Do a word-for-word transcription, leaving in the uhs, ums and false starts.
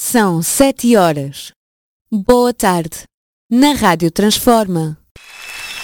São sete horas. Boa tarde. Na Rádio Transforma.